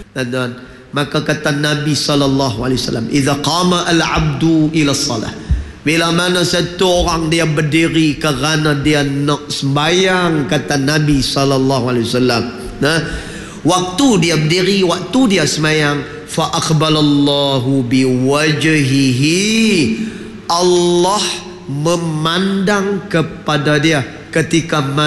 Dan maka kata Nabi SAW, idza qama al-abdu ila salah, bila mana satu orang dia berdiri kerana dia nak sembahyang, kata Nabi SAW, waktu dia berdiri, waktu dia sembahyang, fa aqbalallahu biwajhihi, Allah memandang kepada dia ketika